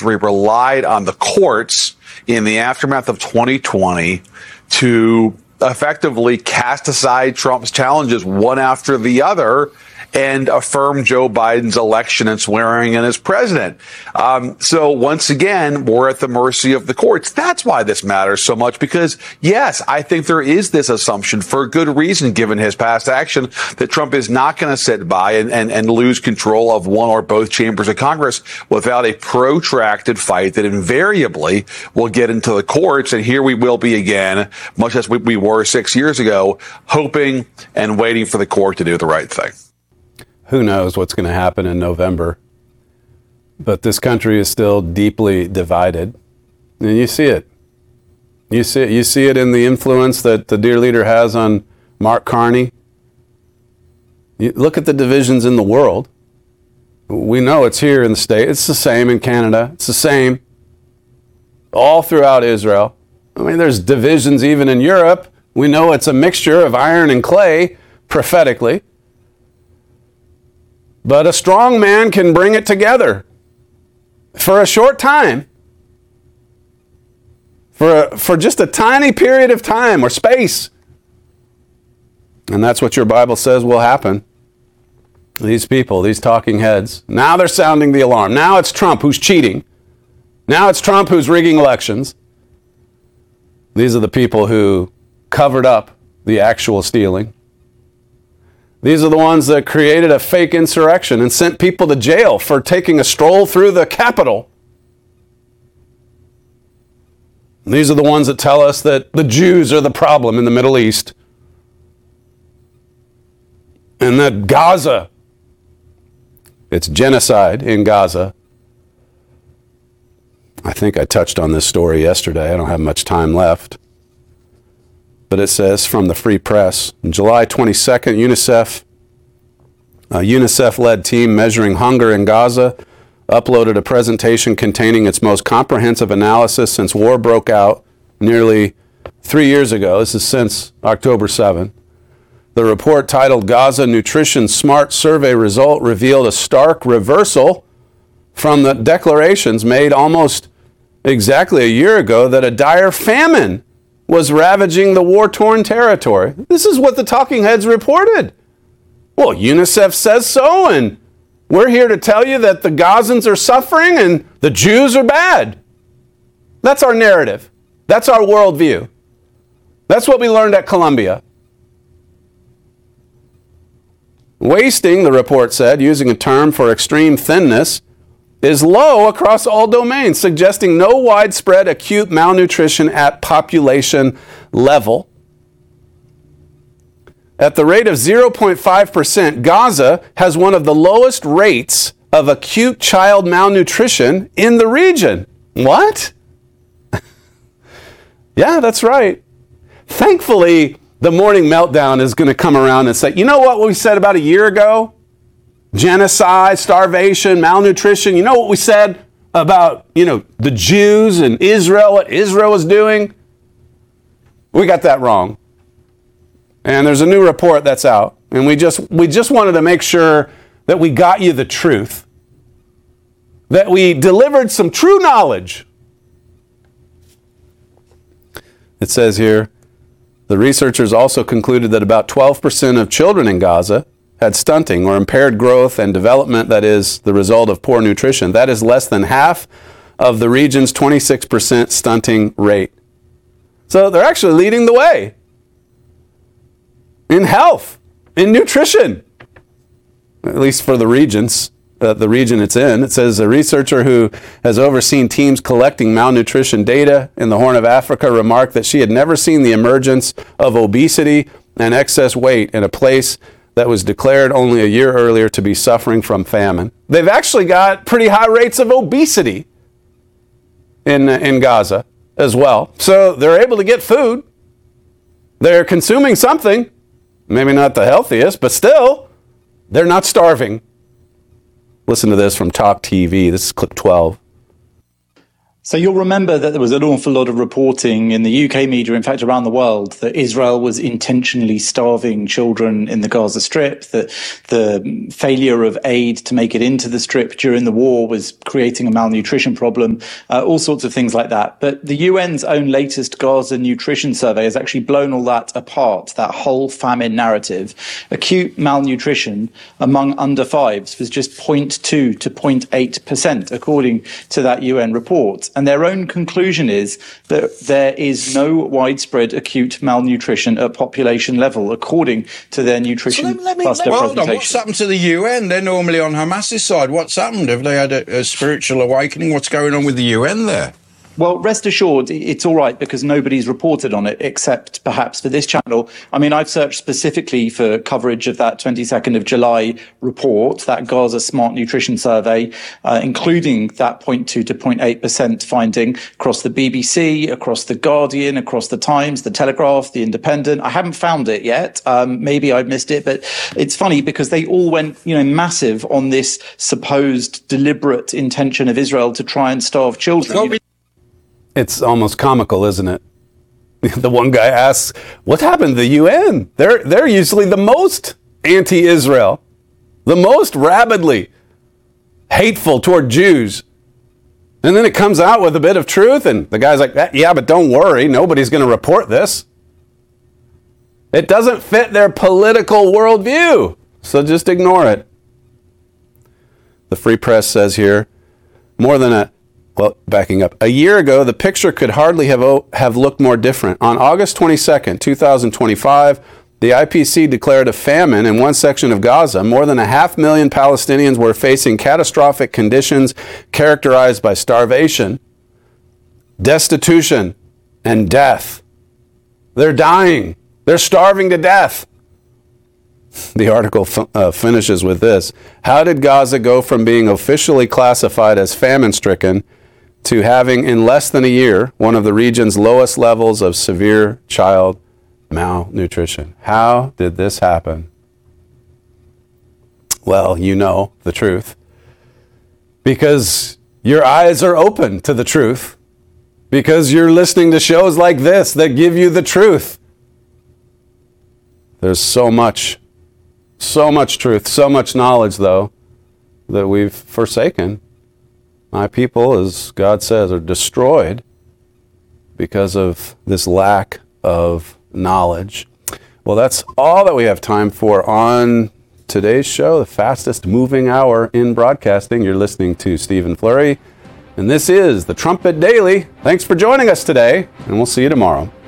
essentially relied on the courts in the aftermath of 2020 to effectively cast aside Trump's challenges one after the other and affirm Joe Biden's election and swearing in as president. So once again, we're at the mercy of the courts. That's why this matters so much, because yes, I think there is this assumption, for good reason, given his past action, that Trump is not going to sit by and lose control of one or both chambers of Congress without a protracted fight that invariably will get into the courts. And here we will be again, much as we were 6 years ago, hoping and waiting for the court to do the right thing. Who knows what's going to happen in November? But this country is still deeply divided. And you see it. You see it in the influence that the dear leader has on Mark Carney. You look at the divisions in the world. We know it's here in the States. It's the same in Canada. It's the same all throughout Israel. I mean, there's divisions even in Europe. We know it's a mixture of iron and clay, prophetically. But a strong man can bring it together for a short time, for just a tiny period of time or space. And that's what your Bible says will happen. These people, these talking heads, now they're sounding the alarm. Now it's Trump who's cheating. Now it's Trump who's rigging elections. These are the people who covered up the actual stealing. These are the ones that created a fake insurrection and sent people to jail for taking a stroll through the Capitol. These are the ones that tell us that the Jews are the problem in the Middle East. And that Gaza, it's genocide in Gaza. I think I touched on this story yesterday. I don't have much time left. But it says from the Free Press, on July 22nd, a UNICEF-led team measuring hunger in Gaza uploaded a presentation containing its most comprehensive analysis since war broke out nearly 3 years ago. This is since October 7th. The report, titled Gaza Nutrition Smart Survey Result, revealed a stark reversal from the declarations made almost exactly a year ago that a dire famine was ravaging the war-torn territory. This is what the talking heads reported. Well, UNICEF says so, and we're here to tell you that the Gazans are suffering and the Jews are bad. That's our narrative. That's our worldview. That's what we learned at Columbia. Wasting, the report said, using a term for extreme thinness, is low across all domains, suggesting no widespread acute malnutrition at population level. At the rate of 0.5%, Gaza has one of the lowest rates of acute child malnutrition in the region. What? Yeah, that's right. Thankfully, the morning meltdown is going to come around and say, you know what we said about a year ago? Genocide, starvation, malnutrition. You know what we said about, the Jews and Israel, what Israel was doing? We got that wrong. And there's a new report that's out. And we just wanted to make sure that we got you the truth. That we delivered some true knowledge. It says here, the researchers also concluded that about 12% of children in Gaza had stunting or impaired growth and development that is the result of poor nutrition. That is less than half of the region's 26% stunting rate. So they're actually leading the way in health, in nutrition, at least for the regions, the region it's in. It says a researcher who has overseen teams collecting malnutrition data in the Horn of Africa remarked that she had never seen the emergence of obesity and excess weight in a place that was declared only a year earlier to be suffering from famine. They've actually got pretty high rates of obesity in Gaza as well. So they're able to get food. They're consuming something. Maybe not the healthiest, but still, they're not starving. Listen to this from Talk TV. This is clip 12. So you'll remember that there was an awful lot of reporting in the UK media, in fact, around the world, that Israel was intentionally starving children in the Gaza Strip, that the failure of aid to make it into the Strip during the war was creating a malnutrition problem, all sorts of things like that. But the UN's own latest Gaza nutrition survey has actually blown all that apart, that whole famine narrative. Acute malnutrition among under fives was just 0.2 to 0.8%, according to that UN report. And their own conclusion is that there is no widespread acute malnutrition at population level, according to their nutrition cluster presentation. What's happened to the UN? They're normally on Hamas's side. What's happened? Have they had a spiritual awakening? What's going on with the UN there? Well, rest assured, it's all right because nobody's reported on it except perhaps for this channel. I mean, I've searched specifically for coverage of that 22nd of July report, that Gaza Smart Nutrition Survey, including that 0.2 to 0.8% finding across the BBC, across The Guardian, across The Times, The Telegraph, The Independent. I haven't found it yet. Maybe I've missed it, but it's funny because they all went, massive on this supposed deliberate intention of Israel to try and starve children. It's almost comical, isn't it? The one guy asks, what happened to the UN? They're usually the most anti-Israel, the most rabidly hateful toward Jews. And then it comes out with a bit of truth, and the guy's like, yeah, but don't worry, nobody's going to report this. It doesn't fit their political worldview, so just ignore it. The Free Press says here, backing up. A year ago, the picture could hardly have looked more different. On August 22nd, 2025, the IPC declared a famine in one section of Gaza. More than 500,000 Palestinians were facing catastrophic conditions characterized by starvation, destitution, and death. They're dying. They're starving to death. The article finishes with this. How did Gaza go from being officially classified as famine-stricken to having, in less than a year, one of the region's lowest levels of severe child malnutrition? How did this happen? Well, you know the truth. Because your eyes are open to the truth. Because you're listening to shows like this that give you the truth. There's so much truth, so much knowledge, though, that we've forsaken. My people, as God says, are destroyed because of this lack of knowledge. Well, that's all that we have time for on today's show, the fastest moving hour in broadcasting. You're listening to Stephen Flurry, and this is the Trumpet Daily. Thanks for joining us today, and we'll see you tomorrow.